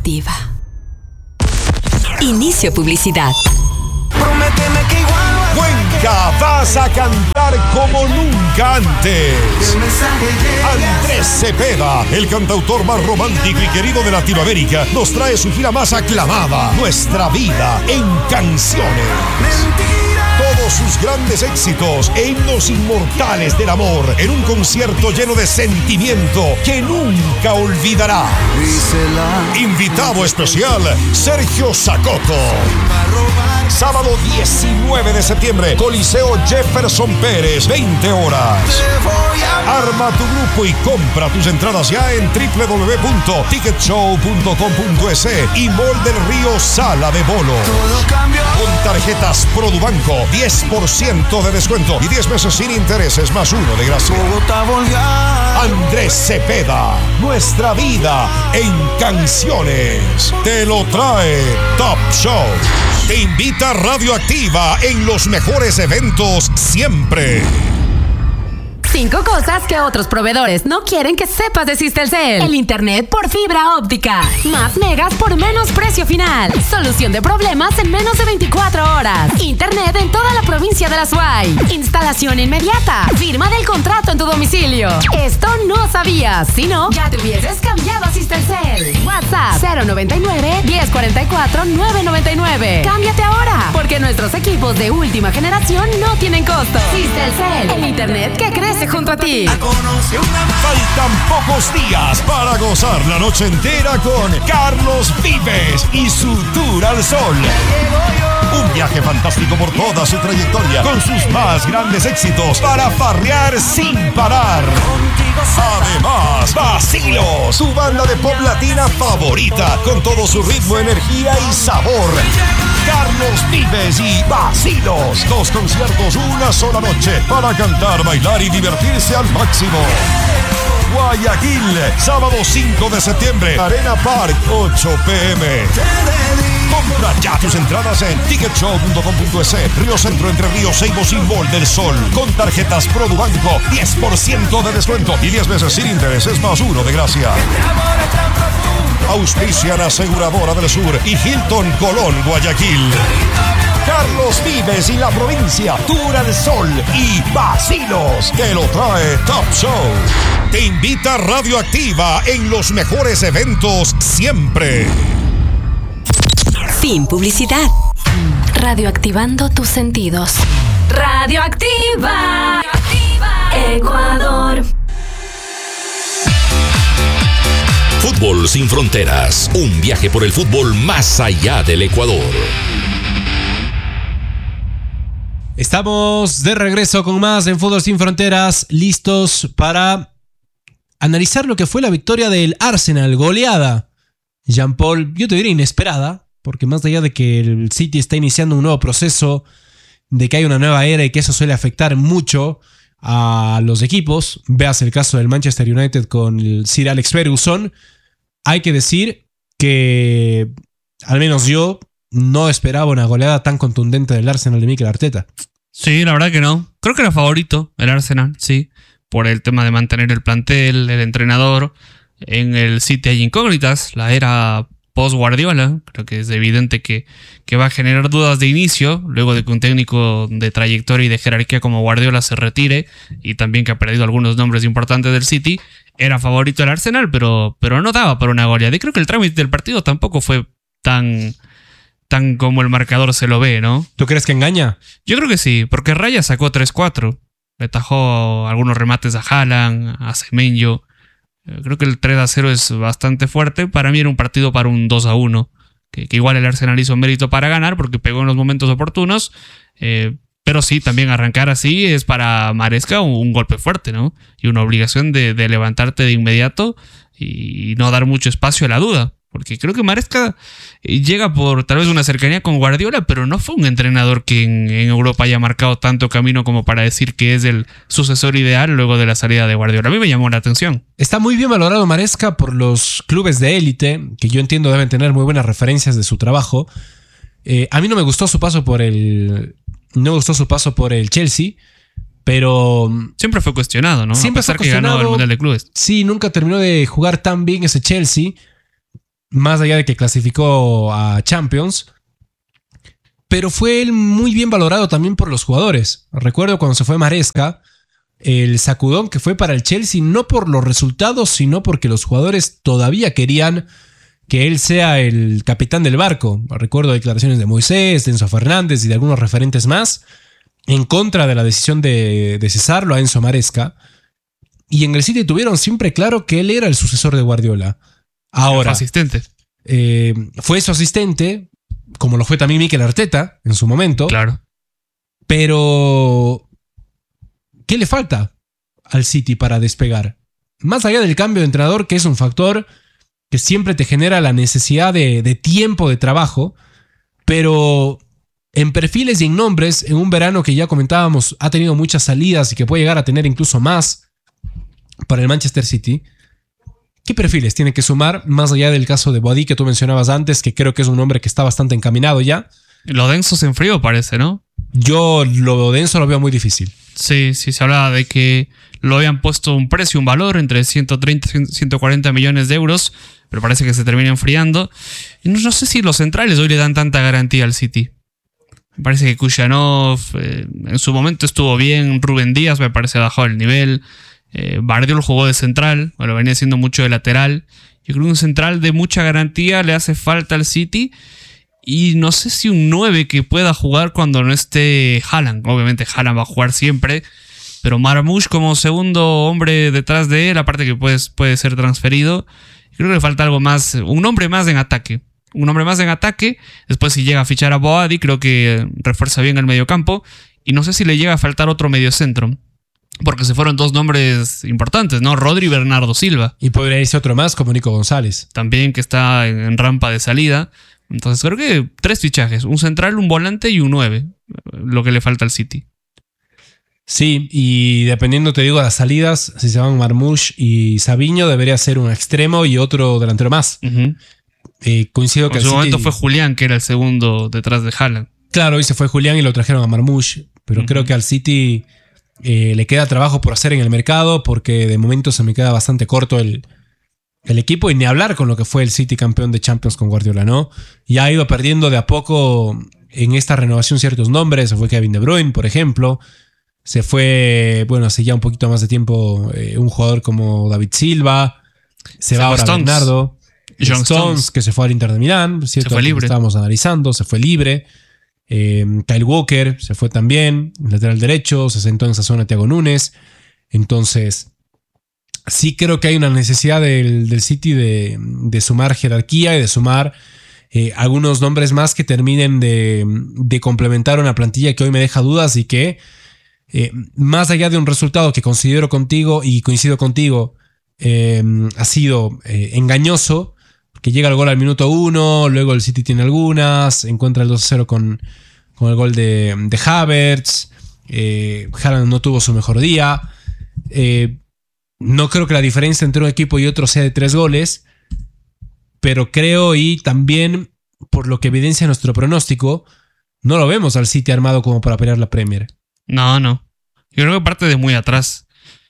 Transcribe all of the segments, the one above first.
Radioactiva. Inicio publicidad. Prométeme que igual Cuenca, vas a cantar como nunca antes. Andrés Cepeda, el cantautor más romántico y querido de Latinoamérica, nos trae su gira más aclamada, Nuestra Vida en Canciones. Todos sus grandes éxitos e himnos inmortales del amor en un concierto lleno de sentimiento que nunca olvidará. Invitado especial, Sergio Zacoto. Sábado 19 de septiembre, Coliseo Jefferson Pérez, 20 horas. Arma tu grupo y compra tus entradas ya en www.ticketshow.com.es y Mall del Río Sala de Bolo. Con tarjetas Produbanco, 10% de descuento y 10 meses sin intereses más 1 de gracia. Andrés Cepeda, Nuestra Vida en Canciones. Te lo trae Top Show. Te invita Radioactiva en los mejores eventos siempre. 5 cosas que otros proveedores no quieren que sepas de Sistelcel. El internet por fibra óptica. Más megas por menos precio final. Solución de problemas en menos de 24 horas. Internet en toda la provincia de la Suay. Instalación inmediata. Firma del contrato en tu domicilio. Esto no sabías. Si no, ya te hubieses cambiado a Sistelcel. WhatsApp 099-1044-999. Cámbiate ahora, porque nuestros equipos de última generación no tienen costo. Sistelcel, el internet que crece junto a ti. Faltan pocos días para gozar la noche entera con Carlos Vives y su Tour al Sol. Un viaje fantástico por toda su trayectoria, con sus más grandes éxitos para farrear sin parar. Además, Bacilos, su banda de pop latina favorita, con todo su ritmo, energía y sabor. Carlos Vives y Bacilos, 2 conciertos, una sola noche, para cantar, bailar y divertirse al máximo. Guayaquil, sábado 5 de septiembre, Arena Park, 8 p.m. Compra ya tus entradas en ticketshow.com.es. Río Centro, Entre Ríos, Seibos y Mall del Sol. Con tarjetas Produbanco, 10% de descuento y 10 meses sin intereses más 1 de gracia. Auspician Aseguradora del Sur y Hilton Colón, Guayaquil. Carlos Vives y la provincia, Tour al Sol y Bacilos, que lo trae Top Show. Te invita Radioactiva en los mejores eventos siempre. Sin publicidad. Radioactivando tus sentidos. Radioactiva. Ecuador. Fútbol sin fronteras. Un viaje por el fútbol más allá del Ecuador. Estamos de regreso con más en Fútbol sin Fronteras, listos para analizar lo que fue la victoria del Arsenal, goleada. Jean-Paul, yo te diría inesperada, porque más allá de que el City está iniciando un nuevo proceso, de que hay una nueva era y que eso suele afectar mucho a los equipos, veas el caso del Manchester United con el Sir Alex Ferguson, hay que decir que al menos yo no esperaba una goleada tan contundente del Arsenal de Mikel Arteta. Sí, la verdad que no. Creo que era favorito el Arsenal, sí, por el tema de mantener el plantel, el entrenador. En el City hay incógnitas, la era post-Guardiola. Creo que es evidente que va a generar dudas de inicio, luego de que un técnico de trayectoria y de jerarquía como Guardiola se retire, y también que ha perdido algunos nombres importantes del City. Era favorito el Arsenal, pero no daba para una goleada. Y creo que el trámite del partido tampoco fue tan como el marcador se lo ve, ¿no? ¿Tú crees que engaña? Yo creo que sí, porque Raya sacó 3-4. Le tajó algunos remates a Haaland, a Semenyo. Creo que el 3-0 es bastante fuerte. Para mí era un partido para un 2-1. Que igual el Arsenal hizo mérito para ganar porque pegó en los momentos oportunos. Pero sí, también arrancar así es para Maresca un golpe fuerte, ¿no? Y una obligación de levantarte de inmediato y no dar mucho espacio a la duda. Porque creo que Maresca llega por tal vez una cercanía con Guardiola, pero no fue un entrenador que en Europa haya marcado tanto camino como para decir que es el sucesor ideal luego de la salida de Guardiola. A mí me llamó la atención. Está muy bien valorado Maresca por los clubes de élite, que yo entiendo deben tener muy buenas referencias de su trabajo. A mí no me gustó su paso por el Chelsea, pero siempre fue cuestionado, ¿no? Siempre a pesar que ganó el Mundial de Clubes. Sí, nunca terminó de jugar tan bien ese Chelsea. más allá de que clasificó a Champions, pero fue él muy bien valorado también por los jugadores. Recuerdo cuando se fue Maresca, el sacudón que fue para el Chelsea, no por los resultados, sino porque los jugadores todavía querían que él sea el capitán del barco. Recuerdo declaraciones de Moisés, de Enzo Fernández y de algunos referentes más en contra de la decisión de cesarlo a Enzo Maresca. Y en el City tuvieron siempre claro que él era el sucesor de Guardiola. Ahora, Fue asistente. fue su asistente, como lo fue también Mikel Arteta en su momento. Claro. Pero ¿qué le falta al City para despegar? Más allá del cambio de entrenador, que es un factor que siempre te genera la necesidad de tiempo de trabajo, pero en perfiles y en nombres, en un verano que ya comentábamos, ha tenido muchas salidas y que puede llegar a tener incluso más para el Manchester City. ¿Qué perfiles tiene que sumar, más allá del caso de Boadi que tú mencionabas antes, que creo que es un hombre que está bastante encaminado ya? Lo denso se enfrió, parece, ¿no? Yo lo denso lo veo muy difícil. Sí, se hablaba de que lo habían puesto un precio, un valor entre 130 y 140 millones de euros, pero parece que se termina enfriando. Y no sé si los centrales hoy le dan tanta garantía al City. Me parece que Kujanov en su momento estuvo bien, Rubén Díaz me parece bajó el nivel, Bardiol jugó de central, bueno, venía siendo mucho de lateral. Yo creo que un central de mucha garantía le hace falta al City. Y no sé si un 9 que pueda jugar cuando no esté Haaland. Obviamente Haaland va a jugar siempre, pero Marmoush como segundo hombre detrás de él, aparte que puede ser transferido. Creo que le falta algo más, un hombre más en ataque. Un hombre más en ataque. Después si llega a fichar a Boadi, creo que refuerza bien el mediocampo. Y no sé si le llega a faltar otro mediocentro. Porque se fueron dos nombres importantes, ¿no? Rodri y Bernardo Silva. Y podría irse otro más como Nico González. También que está en rampa de salida. Entonces creo que 3 fichajes. Un central, un volante y un 9. Lo que le falta al City. Sí, y dependiendo, te digo, de las salidas, si se van Marmoush y Savinho, debería ser un extremo y otro delantero más. Uh-huh. Coincido que en su momento fue Julián, que era el segundo detrás de Haaland. Claro, hoy se fue Julián y lo trajeron a Marmoush, pero creo que al City le queda trabajo por hacer en el mercado, porque de momento se me queda bastante corto el equipo, y ni hablar con lo que fue el City campeón de Champions con Guardiola, ¿no? Ya ha ido perdiendo de a poco en esta renovación ciertos nombres. Se fue Kevin De Bruyne, por ejemplo. Se fue, bueno, hace ya un poquito más de tiempo, un jugador como David Silva. Se va ahora Stones. Bernardo. John Stones, que se fue al Inter de Milán. Cierto, se fue libre. Estábamos analizando, se fue libre. Kyle Walker se fue también, lateral derecho. Se sentó en esa zona Thiago Núñez. Entonces, sí creo que hay una necesidad del City de sumar jerarquía y de sumar algunos nombres más que terminen de complementar una plantilla que hoy me deja dudas y que, más allá de un resultado que considero contigo y coincido contigo, ha sido engañoso, que llega el gol al minuto 1, luego el City tiene algunas, encuentra el 2-0 con el gol de Havertz, Haaland no tuvo su mejor día, no creo que la diferencia entre un equipo y otro sea de 3 goles, pero creo, y también por lo que evidencia nuestro pronóstico, no lo vemos al City armado como para pelear la Premier. No. Yo creo que parte de muy atrás.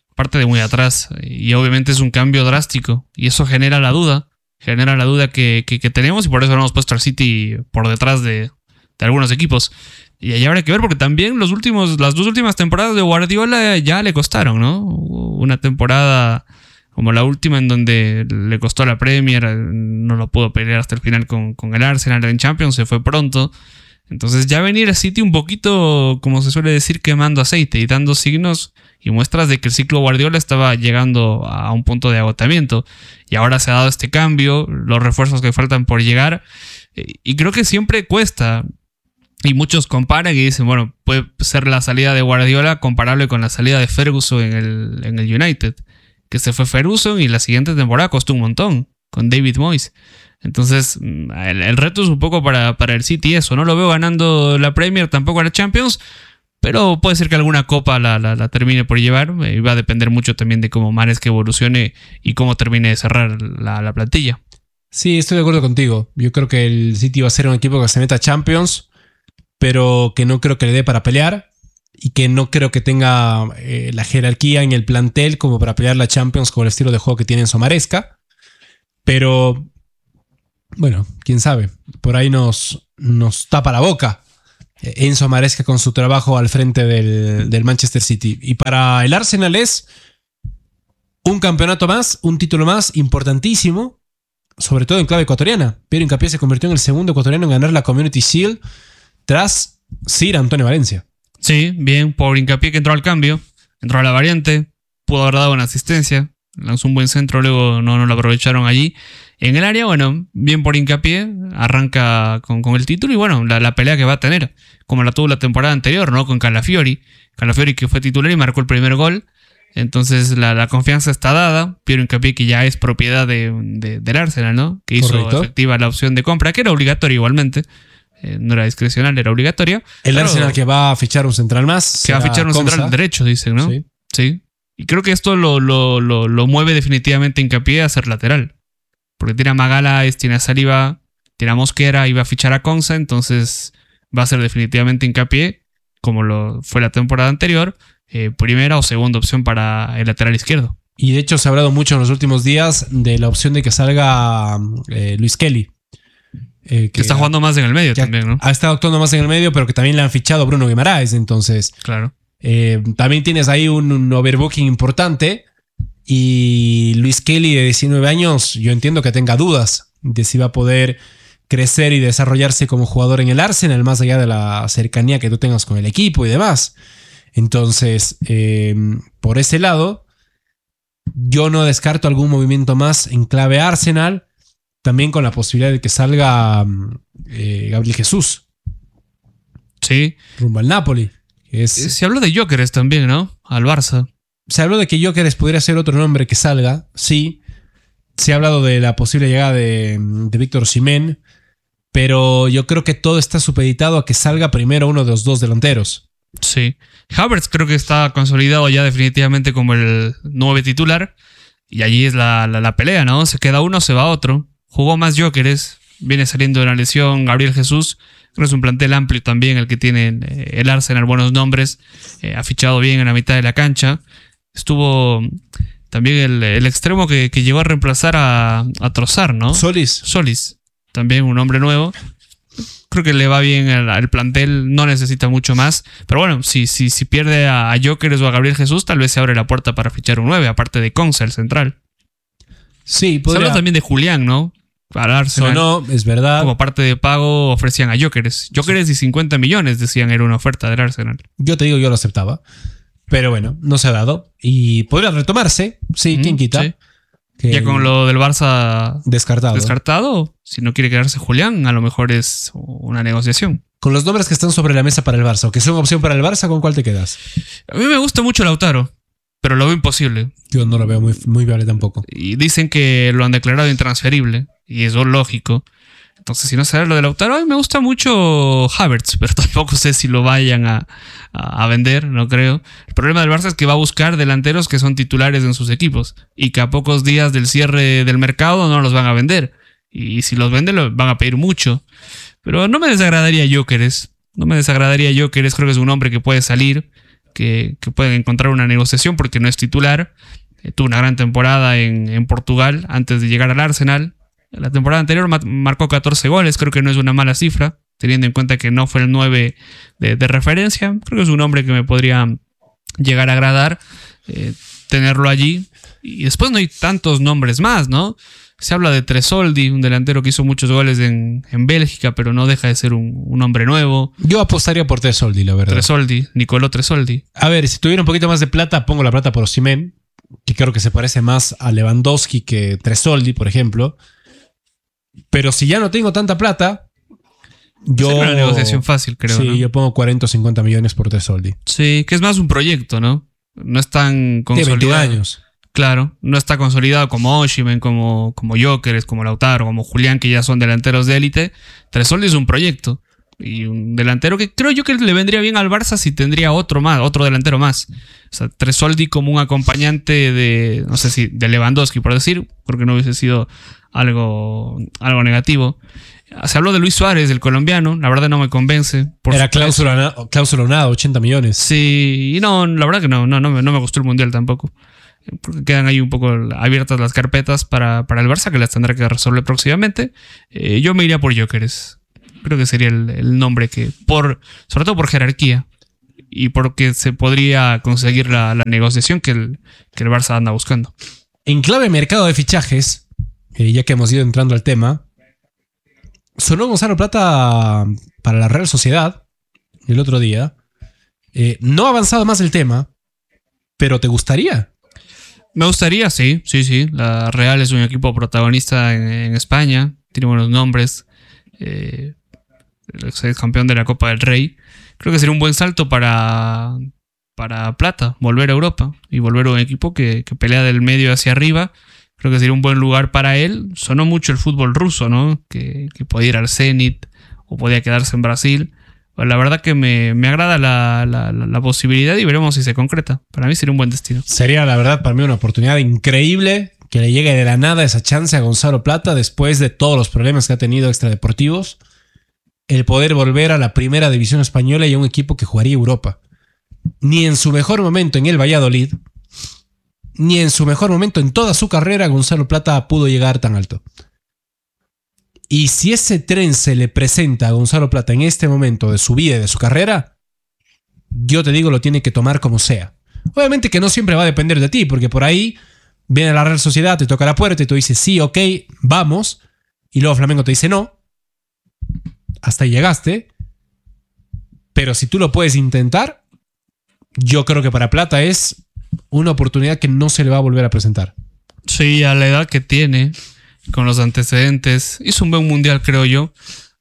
Y obviamente es un cambio drástico. Y eso genera la duda. Que tenemos, y por eso lo hemos puesto al City por detrás de algunos equipos. Y ahí habrá que ver, porque también las 2 últimas temporadas de Guardiola ya le costaron, ¿no? Hubo una temporada como la última en donde le costó la Premier, no lo pudo pelear hasta el final con el Arsenal en Champions, se fue pronto. Entonces ya venir a City un poquito, como se suele decir, quemando aceite y dando signos y muestras de que el ciclo Guardiola estaba llegando a un punto de agotamiento. Y ahora se ha dado este cambio, los refuerzos que faltan por llegar. Y creo que siempre cuesta. Y muchos comparan y dicen, bueno, puede ser la salida de Guardiola comparable con la salida de Ferguson en el United. Que se fue Ferguson y la siguiente temporada costó un montón con David Moyes. Entonces, el reto es un poco para el City eso. No lo veo ganando la Premier, tampoco la Champions, pero puede ser que alguna copa la termine por llevar. Y va a depender mucho también de cómo Maresca evolucione y cómo termine de cerrar la plantilla. Sí, estoy de acuerdo contigo. Yo creo que el City va a ser un equipo que se meta a Champions, pero que no creo que le dé para pelear y que no creo que tenga la jerarquía en el plantel como para pelear la Champions con el estilo de juego que tiene en Maresca. Pero Bueno, quién sabe. Por ahí nos tapa la boca Enzo Maresca con su trabajo al frente del Manchester City. Y para el Arsenal es un campeonato más, un título más importantísimo, sobre todo en clave ecuatoriana. Piero Hincapié se convirtió en el segundo ecuatoriano en ganar la Community Shield tras Sir Antonio Valencia. Sí, bien por Hincapié, que entró al cambio, entró a la variante, pudo haber dado una asistencia, lanzó un buen centro, luego no lo aprovecharon allí. En el área, bueno, bien por Hincapié, arranca con el título y bueno, la pelea que va a tener, como la tuvo la temporada anterior, ¿no? Con Calafiori que fue titular y marcó el primer gol. Entonces la confianza está dada. Piero Hincapié, que ya es propiedad del Arsenal, ¿no? Que hizo Correcto. efectiva la opción de compra, que era obligatoria igualmente. No era discrecional, era obligatoria. El Pero Arsenal que va a fichar un central más. que va a fichar un central derecho, dicen, ¿no? Sí. Sí. Y creo que esto lo mueve definitivamente Hincapié a ser lateral. Porque tiene a Magaláes, tiene a Saliba, tiene a Mosquera y va a fichar a Konsa. Entonces va a ser definitivamente Hincapié, como lo fue la temporada anterior, primera o segunda opción para el lateral izquierdo. Y de hecho se ha hablado mucho en los últimos días de la opción de que salga Luis Kelly. Que está jugando más en el medio también, ¿no? Ha estado actuando más en el medio, pero que también le han fichado a Bruno Guimaraes. Entonces, Claro. también tienes ahí un overbooking importante. Y Luis Kelly, de 19 años, yo entiendo que tenga dudas de si va a poder crecer y desarrollarse como jugador en el Arsenal, más allá de la cercanía que tú tengas con el equipo y demás. Entonces, por ese lado, yo no descarto algún movimiento más en clave Arsenal, también con la posibilidad de que salga Gabriel Jesús Sí. rumbo al Napoli. Se habló de Gyökeres también, ¿no? Al Barça. Se habló de que Gyökeres pudiera ser otro nombre que salga, sí. Se ha hablado de la posible llegada de Víctor Osimhen, pero yo creo que todo está supeditado a que salga primero uno de los dos delanteros. Sí. Havertz creo que está consolidado ya definitivamente como el 9 titular. Y allí es la pelea, ¿no? Se queda uno, se va otro. Jugó más Gyökeres. Viene saliendo de la lesión Gabriel Jesús. Creo que es un plantel amplio también el que tiene el Arsenal. Buenos nombres. Ha fichado bien en la mitad de la cancha. Estuvo también el extremo que llegó a reemplazar a Trossard, ¿no? Solis. También un hombre nuevo. Creo que le va bien el plantel, no necesita mucho más. Pero bueno, si pierde a Gyökeres o a Gabriel Jesús, tal vez se abre la puerta para fichar un 9, aparte de Konsa, el central. Sí, Se podría. habla también de Julián, ¿no? Para Arsenal. Sonó, es verdad. Como parte de pago ofrecían a Gyökeres. Gyökeres y 50 millones decían era una oferta del Arsenal. Yo te digo, yo lo aceptaba. Pero bueno, no se ha dado. Y podría retomarse. Sí, ¿quién quita? Sí. Que Ya con lo del Barça descartado. si no quiere quedarse Julián, a lo mejor es una negociación. Con los nombres que están sobre la mesa para el Barça, o que son opción para el Barça, ¿con cuál te quedas? A mí me gusta mucho Lautaro, pero lo veo imposible. Yo no lo veo muy viable tampoco. Y dicen que lo han declarado intransferible, y eso es lógico. Entonces, si no se da lo de Lautaro, a mí me gusta mucho Havertz, pero tampoco sé si lo vayan a vender, no creo. El problema del Barça es que va a buscar delanteros que son titulares en sus equipos y que a pocos días del cierre del mercado no los van a vender. Y si los venden, lo van a pedir mucho. Pero no me desagradaría Gyökeres. Creo que es un hombre que puede salir, que puede encontrar una negociación porque no es titular. Tuvo una gran temporada en Portugal antes de llegar al Arsenal. La temporada anterior marcó 14 goles, creo que no es una mala cifra, teniendo en cuenta que no fue el 9 de referencia. Creo que es un hombre que me podría llegar a agradar tenerlo allí. Y después no hay tantos nombres más, ¿no? Se habla de Tresoldi, un delantero que hizo muchos goles en Bélgica, pero no deja de ser un hombre nuevo. Yo apostaría por Tresoldi, la verdad. Nicolò Tresoldi. A ver, si tuviera un poquito más de plata, pongo la plata por Osimhen, que creo que se parece más a Lewandowski que Tresoldi, por ejemplo. Pero si ya no tengo tanta plata, yo... Sería una negociación fácil, creo, Sí, ¿no? yo pongo 40 o 50 millones por Tresoldi. Sí, que es más un proyecto, ¿no? No es tan Tiene 21 consolidado. años. Claro, no está consolidado como Osimhen, como Gyökeres, como Lautaro, como Julián, que ya son delanteros de élite. Tresoldi es un proyecto. Y un delantero que creo yo que le vendría bien al Barça si tendría otro delantero más. O sea, Tresoldi como un acompañante de, no sé si, de Lewandowski, por decir. Creo que no hubiese sido algo negativo. Se habló de Luis Suárez, el colombiano. La verdad no me convence. Era cláusula nada, 80 millones. Sí, y no, la verdad que no me gustó el Mundial tampoco. Porque quedan ahí un poco abiertas las carpetas para el Barça, que las tendrá que resolver próximamente. Yo me iría por Gyökeres. Creo que sería el nombre que, sobre todo por jerarquía y porque se podría conseguir la negociación que el Barça anda buscando. En clave mercado de fichajes, ya que hemos ido entrando al tema, sonó Gonzalo Plata para la Real Sociedad el otro día. No ha avanzado más el tema, pero ¿te gustaría? Me gustaría, sí. La Real es un equipo protagonista en España, tiene buenos nombres. Es campeón de la Copa del Rey. Creo que sería un buen salto para Plata, volver a Europa y volver a un equipo que pelea del medio hacia arriba. Creo que sería un buen lugar para él. Sonó mucho el fútbol ruso, ¿no? Que podía ir al Zenit o podía quedarse en Brasil. Pues la verdad que me agrada la posibilidad y veremos si se concreta. Para mí sería un buen destino. Sería, la verdad, para mí una oportunidad increíble que le llegue de la nada esa chance a Gonzalo Plata después de todos los problemas que ha tenido extradeportivos. El poder volver a la primera división española y a un equipo que jugaría Europa. Ni en su mejor momento en el Valladolid, ni en su mejor momento en toda su carrera, Gonzalo Plata pudo llegar tan alto. Y si ese tren se le presenta a Gonzalo Plata en este momento de su vida y de su carrera, yo te digo, lo tiene que tomar como sea. Obviamente que no siempre va a depender de ti, porque por ahí viene la Real Sociedad, te toca la puerta y tú dices sí, ok, vamos. Y luego Flamengo te dice no. Hasta ahí llegaste. Pero si tú lo puedes intentar, yo creo que para Plata es una oportunidad que no se le va a volver a presentar. Sí, a la edad que tiene, con los antecedentes, hizo un buen mundial, creo yo.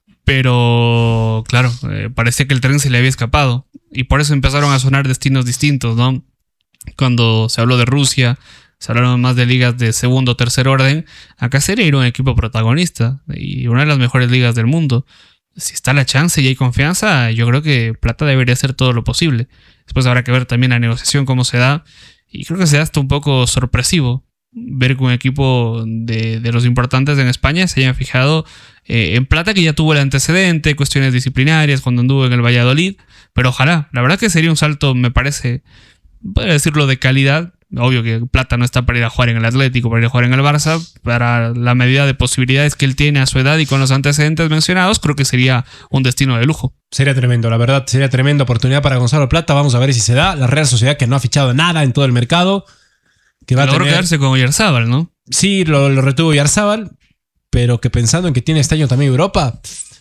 Pero, claro, parecía que el tren se le había escapado. Y por eso empezaron a sonar destinos distintos, ¿no? Cuando se habló de Rusia, se hablaron más de ligas de segundo o tercer orden. Acá sería ir un equipo protagonista y una de las mejores ligas del mundo. Si está la chance y hay confianza, yo creo que Plata debería hacer todo lo posible. Después habrá que ver también la negociación, cómo se da. Y creo que se da hasta un poco sorpresivo ver que un equipo de los importantes en España se haya fijado en Plata, que ya tuvo el antecedente, cuestiones disciplinarias cuando anduvo en el Valladolid. Pero ojalá, la verdad que sería un salto, me parece, podría decirlo, de calidad. Obvio que Plata no está para ir a jugar en el Atlético, para ir a jugar en el Barça. Para la medida de posibilidades que él tiene a su edad y con los antecedentes mencionados, creo que sería un destino de lujo. Sería tremendo, la verdad, sería tremenda oportunidad para Gonzalo Plata. Vamos a ver si se da. La Real Sociedad, que no ha fichado nada en todo el mercado, que va logró quedarse con Oyarzabal, ¿no? Sí, lo retuvo Oyarzabal, pero que pensando en que tiene este año también Europa,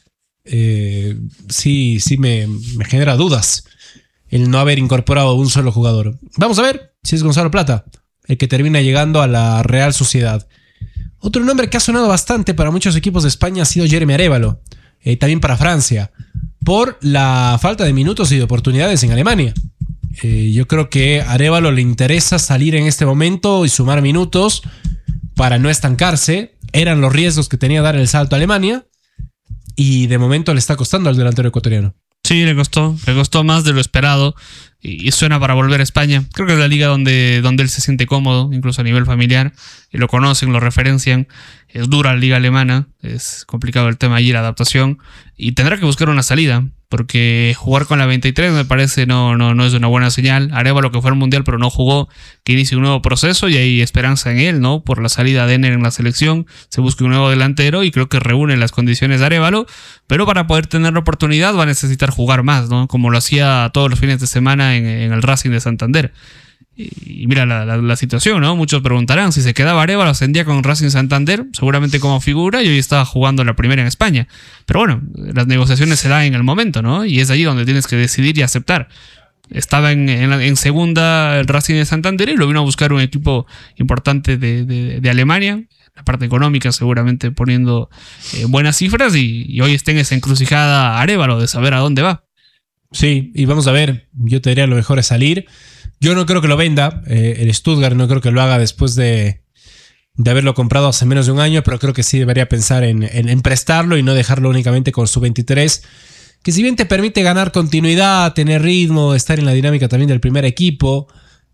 sí me genera dudas el no haber incorporado un solo jugador. Vamos a ver si es Gonzalo Plata el que termina llegando a la Real Sociedad. Otro nombre que ha sonado bastante para muchos equipos de España ha sido Jeremy Arévalo, también para Francia, por la falta de minutos y de oportunidades en Alemania. Yo creo que a Arévalo le interesa salir en este momento y sumar minutos para no estancarse. Eran los riesgos que tenía dar el salto a Alemania y de momento le está costando al delantero ecuatoriano. Sí, le costó más de lo esperado y suena para volver a España. Creo que es la liga donde él se siente cómodo, incluso a nivel familiar, y lo conocen, lo referencian. Es dura la liga alemana, es complicado el tema allí, la adaptación, y tendrá que buscar una salida, porque jugar con la 23 me parece no es una buena señal. Arévalo, que fue al mundial pero no jugó, que inicie un nuevo proceso y hay esperanza en él, ¿no? Por la salida de Enner en la selección, se busca un nuevo delantero y creo que reúne las condiciones de Arévalo, pero para poder tener la oportunidad va a necesitar jugar más, ¿no? Como lo hacía todos los fines de semana en el Racing de Santander. Y mira la situación, ¿no? Muchos preguntarán si se quedaba Arévalo, ascendía con Racing Santander, seguramente como figura, y hoy estaba jugando la primera en España. Pero bueno, las negociaciones se dan en el momento, ¿no? Y es allí donde tienes que decidir y aceptar. Estaba en segunda el Racing de Santander y lo vino a buscar un equipo importante de Alemania, la parte económica seguramente poniendo buenas cifras, y hoy está en esa encrucijada Arévalo de saber a dónde va. Sí, y vamos a ver, yo te diría lo mejor es salir. Yo no creo que lo venda, el Stuttgart no creo que lo haga después de haberlo comprado hace menos de un año, pero creo que sí debería pensar en prestarlo y no dejarlo únicamente con su 23, que si bien te permite ganar continuidad, tener ritmo, estar en la dinámica también del primer equipo,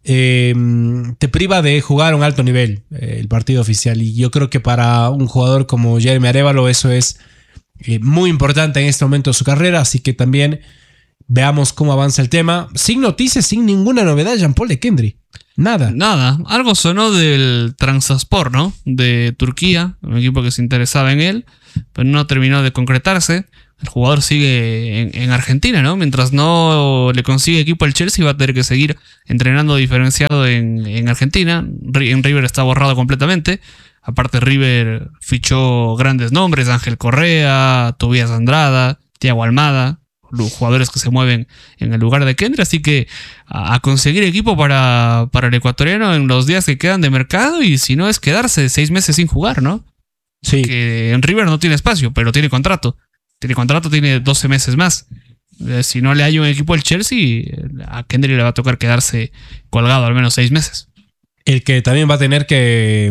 te priva de jugar a un alto nivel el partido oficial, y yo creo que para un jugador como Jeremy Arévalo eso es muy importante en este momento de su carrera, así que también veamos cómo avanza el tema. Sin noticias, sin ninguna novedad, Jean-Paul de Kendry. Nada. Nada. Algo sonó del Trabzonspor, ¿no? De Turquía, un equipo que se interesaba en él, pero no terminó de concretarse. El jugador sigue en Argentina, ¿no? Mientras no le consigue equipo al Chelsea, va a tener que seguir entrenando diferenciado en Argentina. En River está borrado completamente. Aparte, River fichó grandes nombres: Ángel Correa, Tobías Andrada, Thiago Almada, los jugadores que se mueven en el lugar de Kendrick. Así que a conseguir equipo para el ecuatoriano en los días que quedan de mercado, y si no es quedarse 6 meses sin jugar, ¿no? Sí. Que en River no tiene espacio, pero tiene contrato. Tiene 12 meses más. Si no le hay un equipo al Chelsea, a Kendrick le va a tocar quedarse colgado al menos 6 meses. El que también va a tener que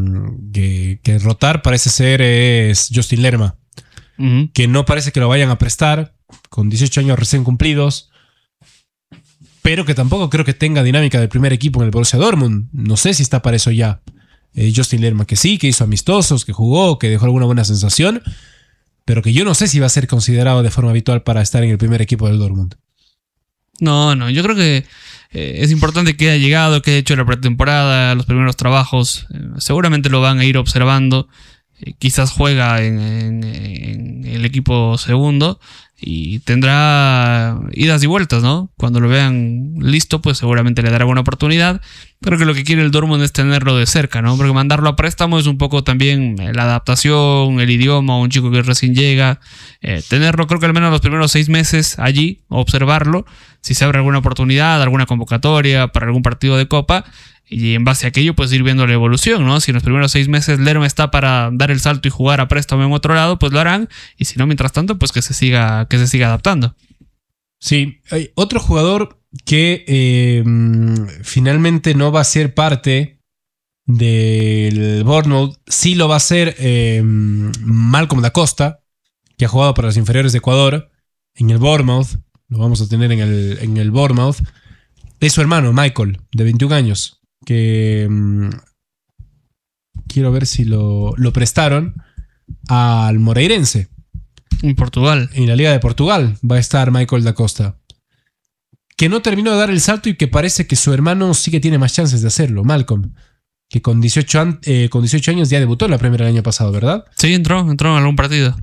rotar parece ser es Justin Lerma, que no parece que lo vayan a prestar, con 18 años recién cumplidos, pero que tampoco creo que tenga dinámica del primer equipo en el Borussia Dortmund. No sé si está para eso ya. Justin Lerma, que sí, que hizo amistosos, que jugó, que dejó alguna buena sensación, pero que yo no sé si va a ser considerado de forma habitual para estar en el primer equipo del Dortmund. No, yo creo que es importante que haya llegado, que haya hecho la pretemporada, los primeros trabajos. Seguramente lo van a ir observando. Quizás juega en el equipo segundo y tendrá idas y vueltas, ¿no? Cuando lo vean listo, pues seguramente le dará buena oportunidad. Creo que lo que quiere el Dortmund es tenerlo de cerca, ¿no? Porque mandarlo a préstamo es un poco también la adaptación, el idioma, un chico que recién llega. Tenerlo, creo que al menos los primeros 6 meses allí, observarlo. Si se abre alguna oportunidad, alguna convocatoria para algún partido de Copa, y en base a aquello, pues ir viendo la evolución, ¿no? Si en los primeros 6 meses Lerma está para dar el salto y jugar a préstamo en otro lado, pues lo harán. Y si no, mientras tanto, pues que se siga adaptando. Sí, hay otro jugador que finalmente no va a ser parte del Bournemouth. Sí lo va a ser Malcolm da Costa, que ha jugado para las inferiores de Ecuador en el Bournemouth. Lo vamos a tener en el Bournemouth. Es su hermano, Michael, de 21 años, que quiero ver si lo prestaron al Moreirense. En Portugal. En la Liga de Portugal va a estar Michael da Costa, que no terminó de dar el salto y que parece que su hermano sí que tiene más chances de hacerlo, Malcolm, que con 18 años ya debutó en la Premier el año pasado, ¿verdad? Sí, entró en algún partido.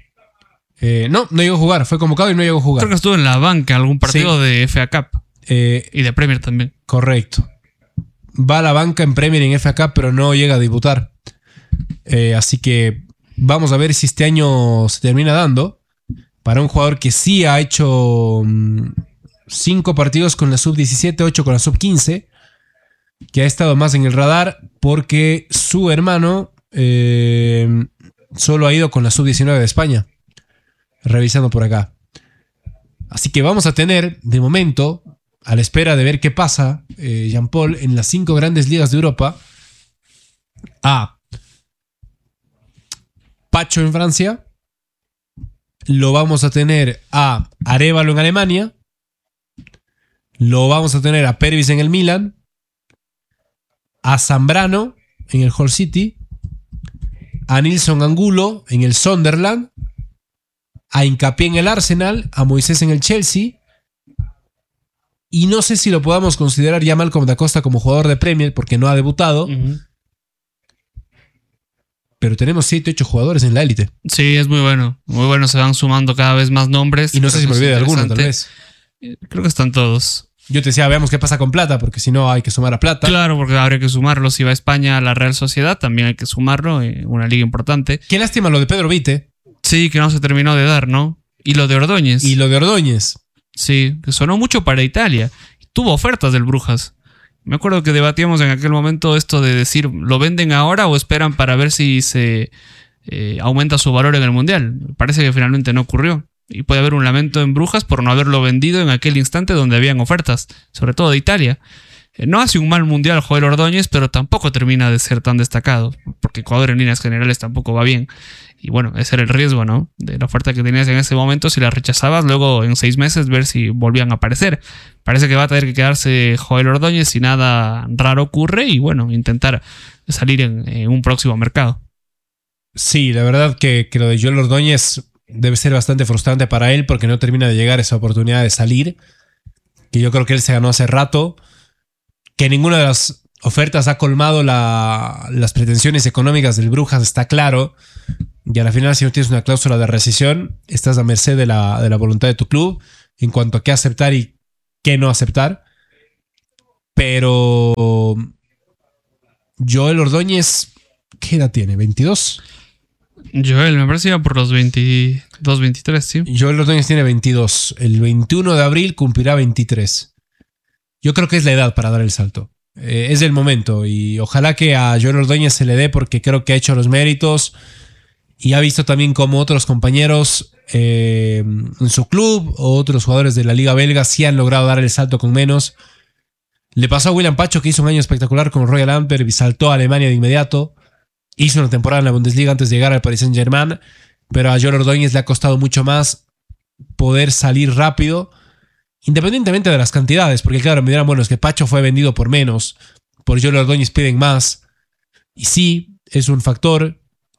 No llegó a jugar, fue convocado y no llegó a jugar. Creo que estuvo en la banca en algún partido de FA Cup. Y de Premier también. Correcto. Va a la banca en Premier y en FA Cup, pero no llega a debutar. Así que vamos a ver si este año se termina dando para un jugador que sí ha hecho 5 partidos con la sub-17, 8 con la sub-15, que ha estado más en el radar porque su hermano solo ha ido con la sub-19 de España. Revisando por acá. Así que vamos a tener, de momento, a la espera de ver qué pasa, Jean-Paul, en las 5 grandes ligas de Europa, a Pacho en Francia, lo vamos a tener a Arévalo en Alemania, lo vamos a tener a Pervis en el Milan, a Zambrano en el Hull City, a Nilson Angulo en el Sunderland, a Hincapié en el Arsenal, a Moisés en el Chelsea, y no sé si lo podamos considerar ya Malcolm da Costa como jugador de Premier porque no ha debutado. Pero tenemos 7, 8 jugadores en la élite. Sí, es muy bueno. Muy bueno, se van sumando cada vez más nombres. Y no sé si me olvidé de alguno, tal vez. Creo que están todos. Yo te decía, veamos qué pasa con Plata, porque si no hay que sumar a Plata. Claro, porque habría que sumarlo. Si va a España a la Real Sociedad, también hay que sumarlo. Una liga importante. Qué lástima lo de Pedro Vite. Sí, que no se terminó de dar, ¿no? Y lo de Ordóñez. Sí, que sonó mucho para Italia. Tuvo ofertas del Brujas. Me acuerdo que debatíamos en aquel momento esto de decir, ¿lo venden ahora o esperan para ver si se aumenta su valor en el Mundial? Parece que finalmente no ocurrió. Y puede haber un lamento en Brujas por no haberlo vendido en aquel instante donde habían ofertas, sobre todo de Italia. No hace un mal Mundial Joel Ordóñez, pero tampoco termina de ser tan destacado, porque Ecuador en líneas generales tampoco va bien. Y bueno, ese era el riesgo, ¿no? De la oferta que tenías en ese momento, si la rechazabas, luego en 6 meses ver si volvían a aparecer. Parece que va a tener que quedarse Joel Ordóñez si nada raro ocurre y bueno, intentar salir en un próximo mercado. Sí, la verdad que lo de Joel Ordóñez debe ser bastante frustrante para él porque no termina de llegar esa oportunidad de salir, que yo creo que él se ganó hace rato. Que ninguna de las ofertas ha colmado las pretensiones económicas del Brujas, está claro. Y a la final, si no tienes una cláusula de rescisión, estás a merced de la voluntad de tu club en cuanto a qué aceptar y qué no aceptar. Pero Joel Ordóñez, ¿qué edad tiene? ¿22? Joel, me parece que iba por los 22, 23, sí. Joel Ordóñez tiene 22. El 21 de abril cumplirá 23. Yo creo que es la edad para dar el salto. Es el momento y ojalá que a Joel Ordóñez se le dé, porque creo que ha hecho los méritos y ha visto también como otros compañeros en su club o otros jugadores de la Liga Belga sí han logrado dar el salto con menos. Le pasó a William Pacho, que hizo un año espectacular con Royal Antwerp y saltó a Alemania de inmediato. Hizo una temporada en la Bundesliga antes de llegar al Paris Saint-Germain, pero a Joel Ordóñez le ha costado mucho más poder salir rápido, independientemente de las cantidades, porque claro, me dirán, bueno, es que Pacho fue vendido por menos, por Joel Ordóñez piden más, y sí, es un factor,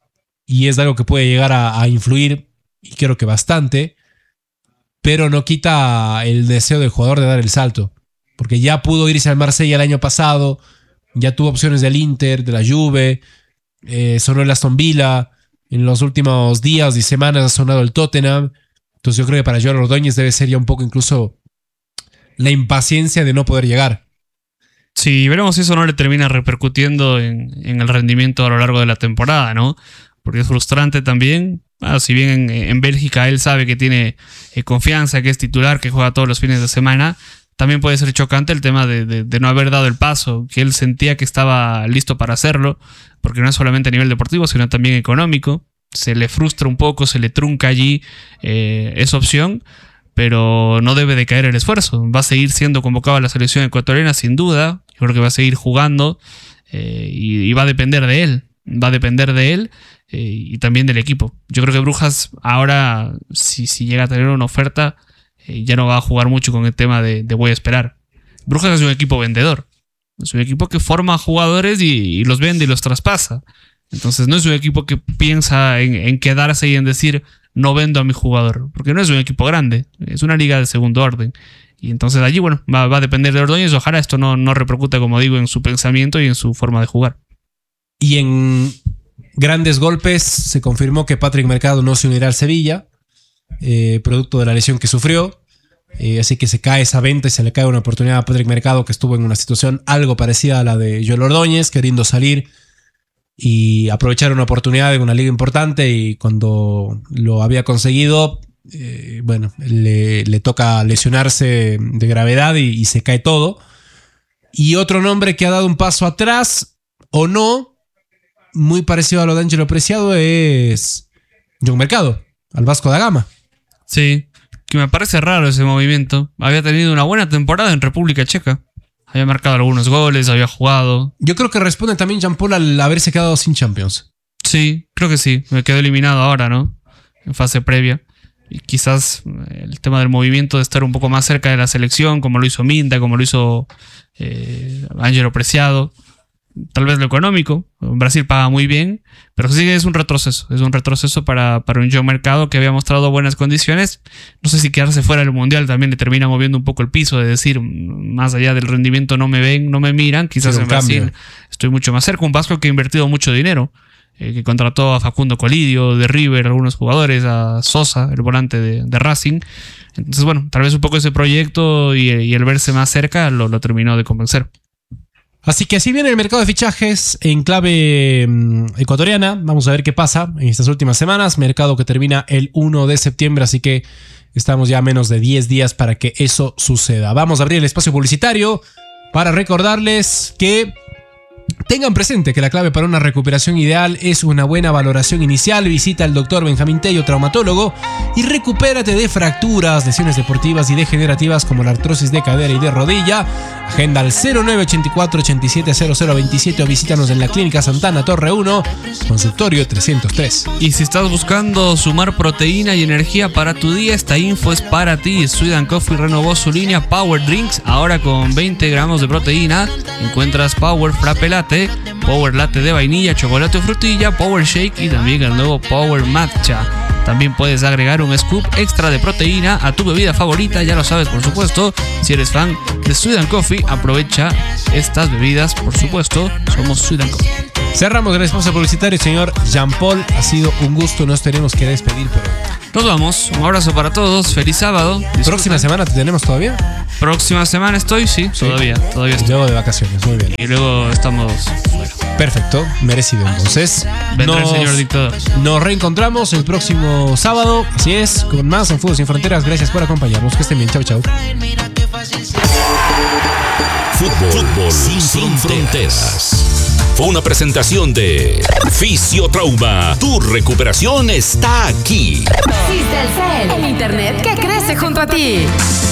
y es algo que puede llegar a influir, y creo que bastante, pero no quita el deseo del jugador de dar el salto, porque ya pudo irse al Marsella el año pasado, ya tuvo opciones del Inter, de la Juve, sonó el Aston Villa, en los últimos días y semanas ha sonado el Tottenham. Entonces yo creo que para Joel Ordóñez debe ser ya un poco incluso la impaciencia de no poder llegar. Sí, veremos si eso no le termina repercutiendo en el rendimiento a lo largo de la temporada, ¿no? Porque es frustrante también. Si bien en Bélgica él sabe que tiene confianza, que es titular, que juega todos los fines de semana, también puede ser chocante el tema de no haber dado el paso, que él sentía que estaba listo para hacerlo, porque no es solamente a nivel deportivo, sino también económico. Se le frustra un poco, se le trunca allí esa opción, pero no debe de caer el esfuerzo. Va a seguir siendo convocado a la selección ecuatoriana sin duda. Yo creo que va a seguir jugando y va a depender de él. Va a depender de él y también del equipo. Yo creo que Brujas ahora, si llega a tener una oferta, ya no va a jugar mucho con el tema de voy a esperar. Brujas es un equipo vendedor. Es un equipo que forma jugadores y los vende y los traspasa. Entonces no es un equipo que piensa en quedarse y en decir no vendo a mi jugador, porque no es un equipo grande, es una liga de segundo orden. Y entonces allí, bueno, va a depender de Ordóñez. Ojalá esto no repercute, como digo, en su pensamiento y en su forma de jugar. Y en grandes golpes se confirmó que Patrick Mercado no se unirá al Sevilla, producto de la lesión que sufrió. Así que se cae esa venta y se le cae una oportunidad a Patrick Mercado, que estuvo en una situación algo parecida a la de Joel Ordóñez, queriendo salir y aprovechar una oportunidad en una liga importante, y cuando lo había conseguido, bueno, le toca lesionarse de gravedad y se cae todo. Y otro nombre que ha dado un paso atrás, o no, muy parecido a lo de Ángelo Preciado, es John Mercado, al Vasco da Gama. Sí, que me parece raro ese movimiento. Había tenido una buena temporada en República Checa. Había marcado algunos goles, había jugado. Yo creo que responde también Jean-Paul al haberse quedado sin Champions. Sí, creo que sí. Me quedó eliminado ahora, ¿no? En fase previa. Y quizás el tema del movimiento de estar un poco más cerca de la selección, como lo hizo Minda, como lo hizo Ángelo Preciado. Tal vez lo económico. Brasil paga muy bien, pero sí es un retroceso. Es un retroceso para un John Mercado que había mostrado buenas condiciones. No sé si quedarse fuera del Mundial también le termina moviendo un poco el piso, de decir, más allá del rendimiento no me ven, no me miran. Quizás en Brasil estoy mucho más cerca. Un Vasco que ha invertido mucho dinero, que contrató a Facundo Colidio de River, algunos jugadores, a Sosa, el volante de Racing. Entonces, bueno, tal vez un poco ese proyecto y el verse más cerca lo terminó de convencer. Así que así viene el mercado de fichajes en clave ecuatoriana. Vamos a ver qué pasa en estas últimas semanas. Mercado que termina el 1 de septiembre, así que estamos ya a menos de 10 días para que eso suceda. Vamos a abrir el espacio publicitario para recordarles que tengan presente que la clave para una recuperación ideal es una buena valoración inicial. Visita al Dr. Benjamín Tello, traumatólogo, y recupérate de fracturas, lesiones deportivas y degenerativas como la artrosis de cadera y de rodilla. Agenda al 0984-870027 o visítanos en la Clínica Santana Torre 1, consultorio 303. Y si estás buscando sumar proteína y energía para tu día, esta info es para ti. Sweet & Coffee renovó su línea Power Drinks, ahora con 20 gramos de proteína. Encuentras Power Frappe Latte, Power Latte de vainilla, chocolate o frutilla, Power Shake y también el nuevo Power Matcha. También puedes agregar un scoop extra de proteína a tu bebida favorita, ya lo sabes, por supuesto. Si eres fan de Sweet & Coffee, aprovecha estas bebidas, por supuesto. Somos Sweet & Coffee. Cerramos el espacio publicitario, señor Jean Paul. Ha sido un gusto, nos tenemos que despedir, pero nos vamos. Un abrazo para todos. Feliz sábado. Disfruten. ¿Próxima semana te tenemos todavía? Próxima semana estoy, sí. Todavía estoy. Llego de vacaciones, muy bien. Y luego estamos fuera. Perfecto, merecido entonces. Vendrá el señor dictador. Nos reencontramos el próximo sábado, así es, con más en Fútbol Sin Fronteras. Gracias por acompañarnos, que estén bien, chau, chau. Fútbol sin fronteras. Fue una presentación de Fisiotrauma. Tu recuperación está aquí. Cistelcel, el internet que crece junto a ti.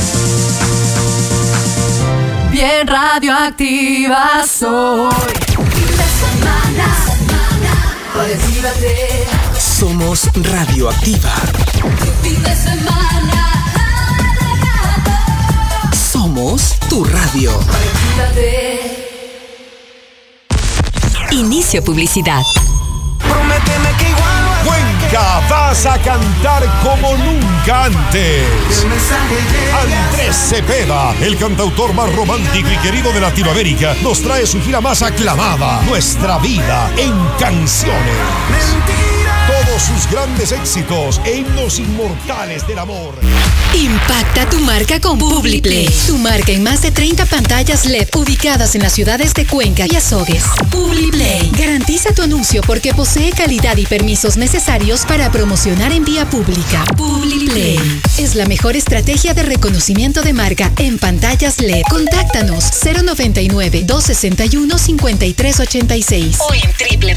Bien radioactiva soy. Fin de semana, olvídate. Somos Radioactiva. Fin de semana, Somos tu radio. olvídate. Inicio publicidad. Prométeme que igual vas a Cuenca, vas a cantar como nunca antes. el mensaje llega. Andrés Cepeda, el cantautor más romántico y querido de Latinoamérica, nos trae su gira más aclamada, Nuestra Vida en Canciones. Todos sus grandes éxitos e himnos inmortales del amor. Impacta tu marca con Publiplay. Tu marca en más de 30 pantallas LED ubicadas en las ciudades de Cuenca y Azogues. Publiplay. Garantiza tu anuncio porque posee calidad y permisos necesarios para promocionar en vía pública. Publiplay. Es la mejor estrategia de reconocimiento de marca en pantallas LED. Contáctanos 099-261-5386 o en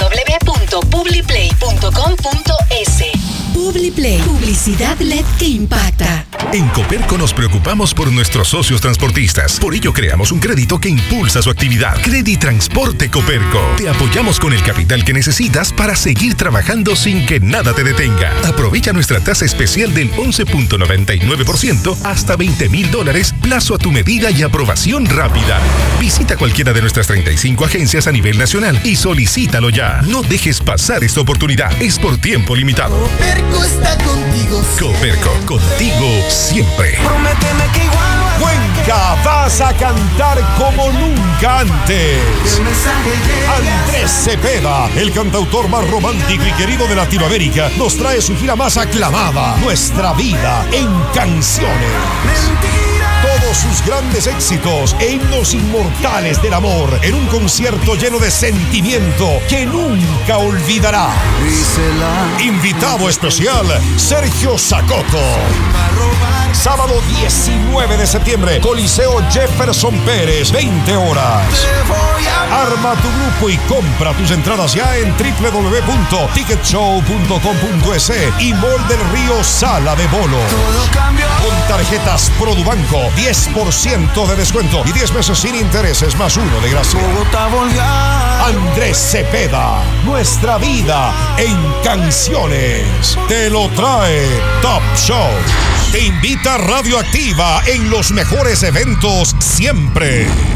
www.publiplay.com.es. Publiplay. Publicidad LED que impacta. En Coperco nos preocupamos por nuestros socios transportistas. Por ello creamos un crédito que impulsa su actividad. Creditransporte Coperco. Te apoyamos con el capital que necesitas para seguir trabajando sin que nada te detenga. Aprovecha nuestra tasa especial del 11.99% hasta $20,000, plazo a tu medida y aprobación rápida. Visita cualquiera de nuestras 35 agencias a nivel nacional y solicítalo ya. No dejes pasar esta oportunidad. Es por tiempo limitado. Coperco está contigo. Coperco, contigo siempre. Prométeme que igual vas a Cuenca, vas a cantar como nunca antes. el mensaje llega. Andrés Cepeda, el cantautor más romántico y querido de Latinoamérica, nos trae su gira más aclamada, Nuestra Vida en Canciones. Todos sus grandes éxitos e himnos inmortales del amor en un concierto lleno de sentimiento que nunca olvidará. Invitado especial, Sergio Zacoto. Sábado 19 de septiembre, Coliseo Jefferson Pérez, 20 horas. Arma tu grupo y compra tus entradas ya en www.ticketshow.com.es y Mall del Río Sala de Bolo. Con tarjetas Produbanco, 10% de descuento y 10 meses sin intereses más 1 de gracia. Andrés Cepeda, Nuestra Vida en Canciones. Te lo trae Top Show. Te invita Radioactiva en los mejores eventos siempre.